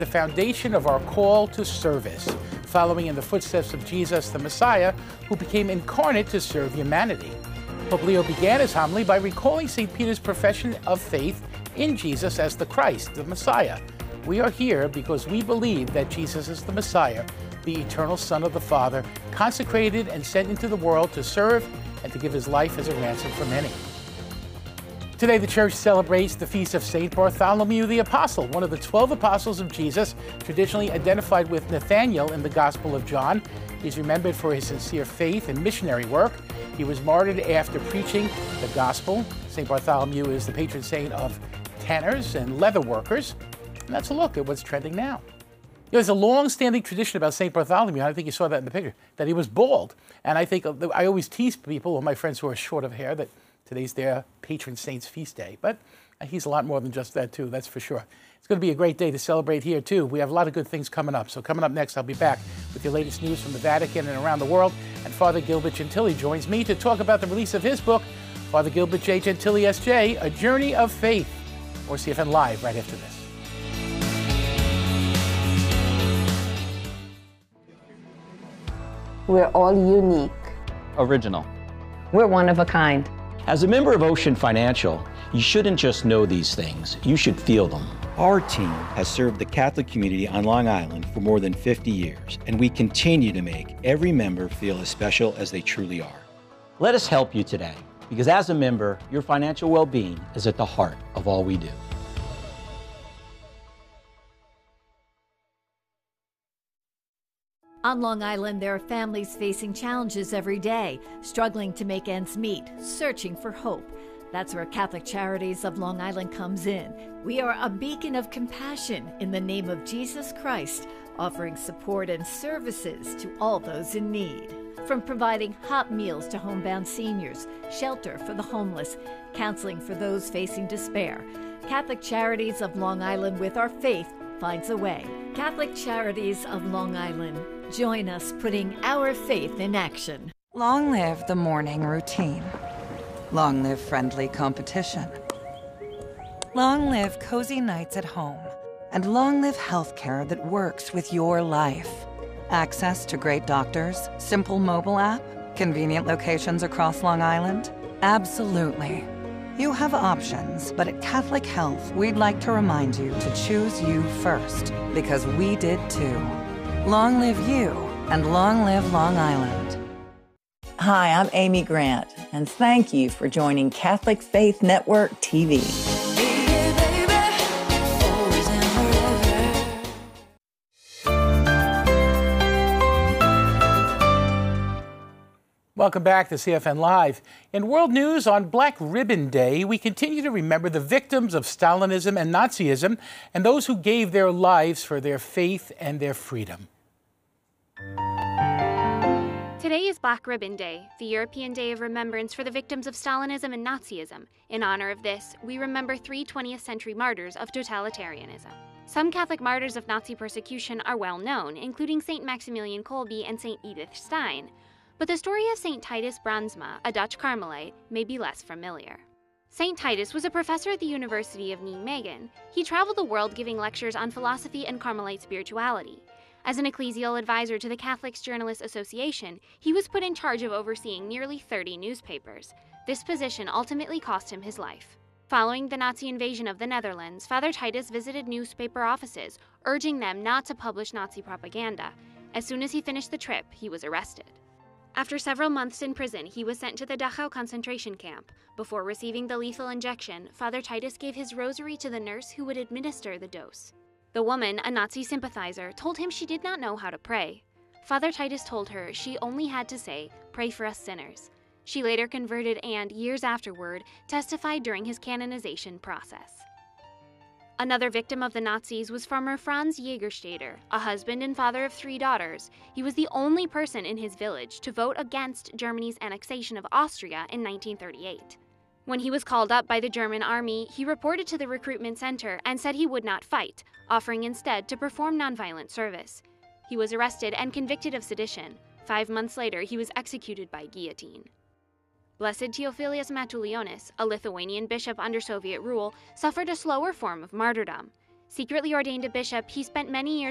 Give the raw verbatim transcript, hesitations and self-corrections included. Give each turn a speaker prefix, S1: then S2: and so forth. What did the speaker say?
S1: The foundation of our call to service, following in the footsteps of Jesus the Messiah, who became incarnate to serve humanity. Pope Leo began his homily by recalling Saint Peter's profession of faith in Jesus as the Christ, the Messiah. We are here because we believe that Jesus is the Messiah, the eternal Son of the Father, consecrated and sent into the world to serve and to give his life as a ransom for many. Today, the Church celebrates the feast of Saint Bartholomew the Apostle, one of the twelve apostles of Jesus, traditionally identified with Nathanael in the Gospel of John. He's remembered for his sincere faith and missionary work. He was martyred after preaching the Gospel. Saint Bartholomew is the patron saint of tanners and leather workers. And that's a look at what's trending now. There's a long-standing tradition about Saint Bartholomew, I think you saw that in the picture, that he was bald. And I think, I always tease people, or my friends who are short of hair, that today's their patron saint's feast day. But he's a lot more than just that, too, that's for sure. It's going to be a great day to celebrate here, too. We have a lot of good things coming up. So coming up next, I'll be back with your latest news from the Vatican and around the world. And Father Gilbert Gentili joins me to talk about the release of his book, Father Gilbert J. Gentili, S J, A Journey of Faith. Or C F N Live right after this.
S2: We're all unique.
S3: Original.
S2: We're one of a kind.
S4: As a member of Ocean Financial, you shouldn't just know these things, you should feel them.
S5: Our team has served the Catholic community on Long Island for more than fifty years, and we continue to make every member feel as special as they truly are.
S4: Let us help you today, because as a member, your financial well-being is at the heart of all we do.
S6: On Long Island, there are families facing challenges every day, struggling to make ends meet, searching for hope. That's where Catholic Charities of Long Island comes in. We are a beacon of compassion in the name of Jesus Christ, offering support and services to all those in need. From providing hot meals to homebound seniors, shelter for the homeless, counseling for those facing despair, Catholic Charities of Long Island, with our faith, finds a way. Catholic Charities of Long Island. Join us putting our faith in action.
S7: Long live the morning routine. Long live friendly competition. Long live cozy nights at home. And long live healthcare that works with your life. Access to great doctors, simple mobile app, convenient locations across Long Island? Absolutely. You have options, but at Catholic Health, we'd like to remind you to choose you first, because we did too. Long live you, and long live Long Island.
S8: Hi, I'm Amy Grant, and thank you for joining Catholic Faith Network T V.
S1: Welcome back to C F N Live. In world news, on Black Ribbon Day, we continue to remember the victims of Stalinism and Nazism and those who gave their lives for their faith and their freedom.
S9: Today is Black Ribbon Day, the European Day of Remembrance for the victims of Stalinism and Nazism. In honor of this, we remember three twentieth century martyrs of totalitarianism. Some Catholic martyrs of Nazi persecution are well known, including Saint Maximilian Kolbe and Saint Edith Stein. But the story of Saint Titus Brandsma, a Dutch Carmelite, may be less familiar. Saint Titus was a professor at the University of Nijmegen. He traveled the world giving lectures on philosophy and Carmelite spirituality. As an ecclesial advisor to the Catholic Journalists Association, he was put in charge of overseeing nearly thirty newspapers. This position ultimately cost him his life. Following the Nazi invasion of the Netherlands, Father Titus visited newspaper offices, urging them not to publish Nazi propaganda. As soon as he finished the trip, he was arrested. After several months in prison, he was sent to the Dachau concentration camp. Before receiving the lethal injection, Father Titus gave his rosary to the nurse who would administer the dose. The woman, a Nazi sympathizer, told him she did not know how to pray. Father Titus told her she only had to say, "Pray for us sinners." She later converted and, years afterward, testified during his canonization process. Another victim of the Nazis was farmer Franz Jägerstätter, a husband and father of three daughters. He was the only person in his village to vote against Germany's annexation of Austria in nineteen thirty-eight. When he was called up by the German army, he reported to the recruitment center and said he would not fight, offering instead to perform nonviolent service. He was arrested and convicted of sedition. Five months later, he was executed by guillotine. Blessed Theophilus Matulionis, a Lithuanian bishop under Soviet rule, suffered a slower form of martyrdom. Secretly ordained a bishop, he spent many years